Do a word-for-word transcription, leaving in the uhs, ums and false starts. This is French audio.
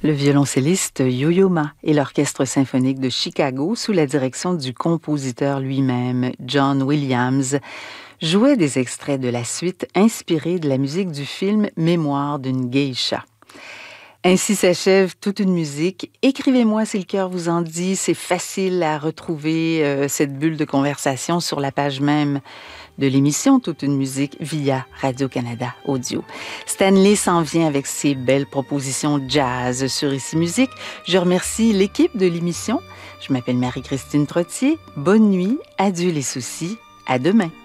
Le violoncelliste Yo-Yo Ma et l'Orchestre symphonique de Chicago, sous la direction du compositeur lui-même, John Williams, jouaient des extraits de la suite inspirés de la musique du film Mémoire d'une geisha. Ainsi s'achève toute une musique. Écrivez-moi si le cœur vous en dit. C'est facile à retrouver euh, cette bulle de conversation sur la page même de l'émission Toute une musique via Radio-Canada Audio. Stanley s'en vient avec ses belles propositions jazz sur Ici Musique. Je remercie l'équipe de l'émission. Je m'appelle Marie-Christine Trottier. Bonne nuit, adieu les soucis, à demain.